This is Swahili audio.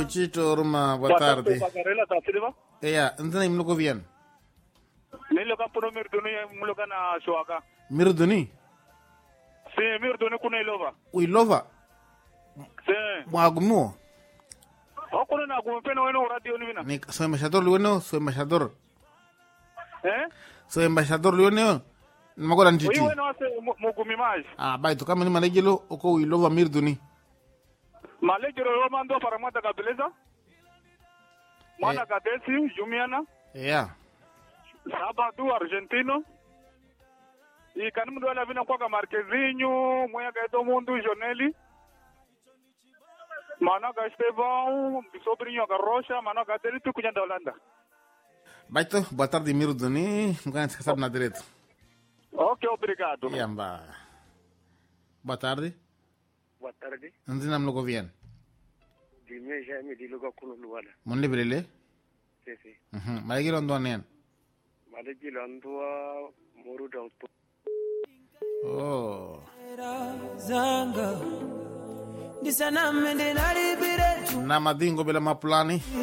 Chito Roma, boa tarde. Pagarela tá Silva? Entendem me logo vien. Nilo kan puno mirduni mulokan na shoaka. Mirduni. Sim, mirduni kuna ilova. Uilova. Sim. Muagumo. Hakuna na kumpena wenu radio ni mina. Ni soy embajador lueno, soy embajador. Soy embajador lueno. No me acuerdo Oyi wenu ase mugumi mais. Baito kama ni manejelo oko uilova mirduni. Malejero yo mando para mata kabeleza. Mana kadesi Jumiana. Sábado argentino. E kanimu ndo ala vina kwa Marquezinho, moya ga todo mundo Joneli. Managa Estevão, sobrinho ga Rocha, managa dele tu kunha da Holanda. Baito, boa tarde mirduni, ngana sabe na direito. Ok, obrigado. Yamba. Boa tarde. Boa tarde. Andina mlogo vien. Dime já me di lugar kuno luala. Mon librele? Sim. Maigiro ndo nen. Malaji landua moru da utpo. Oh. Zanga. Disana mende nari bire. Na madingo bila maplani.